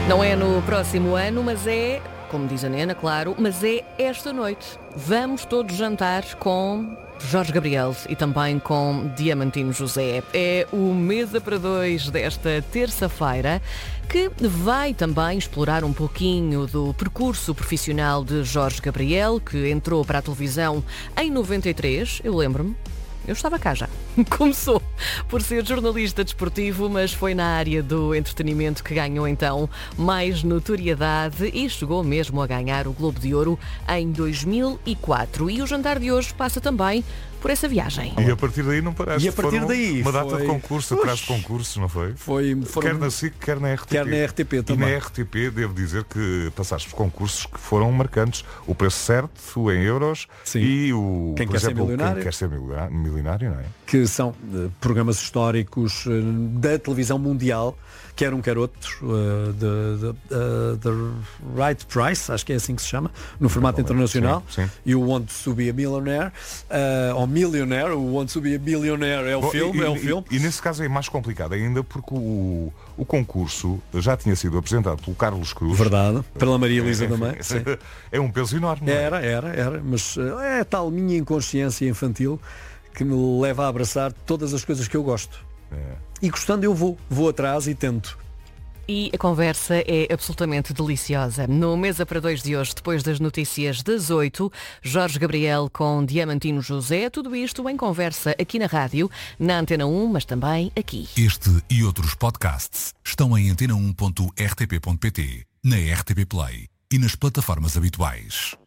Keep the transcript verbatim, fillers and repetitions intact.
Não é no próximo ano, mas é, como diz a Nena, claro, mas é esta noite. Vamos todos jantar com Jorge Gabriel e também com Diamantino José. É o Mesa para Dois desta terça-feira, que vai também explorar um pouquinho do percurso profissional de Jorge Gabriel, que entrou para a televisão em noventa e três, eu lembro-me. Eu estava cá já. Começou por ser jornalista desportivo, mas foi na área do entretenimento que ganhou então mais notoriedade e chegou mesmo a ganhar o Globo de Ouro em dois mil e quatro. E o jantar de hoje passa também por essa viagem. E a partir daí não paraste. E a partir daí uma data foi... de concurso, atrás de concursos, não foi? Foi foram... Quer na S I C, quer na R T P. Quer na R T P também. E na R T P devo dizer que passaste por concursos que foram marcantes. O Preço Certo, o Em Euros. Sim. E o, Quem por quer exemplo, ser milionário. Quem Quer Ser Milionário, não é? Que são uh, programas históricos uh, da televisão mundial, quer um quer outro, uh, the, the, uh, the Right Price, acho que é assim que se chama, no formato internacional. Sim, sim. E o Want to Be a Millionaire, uh, ou Millionaire, o Want to Be a Billionaire é o Bom, filme, e, é o e, filme. E, e nesse caso é mais complicado ainda porque o, o concurso já tinha sido apresentado pelo Carlos Cruz. Verdade, pela Maria Elisa é, também. É, é um peso enorme. Não é? Era, era, era, mas uh, é a tal minha inconsciência infantil que me leva a abraçar todas as coisas que eu gosto. É. E gostando eu vou, vou atrás e tento. E a conversa é absolutamente deliciosa. No Mesa para Dois de hoje, depois das notícias das oito, Jorge Gabriel com Diamantino José, tudo isto em conversa aqui na rádio, na Antena um, mas também aqui. Este e outros podcasts estão em antena um ponto r t p ponto p t, na R T P Play e nas plataformas habituais.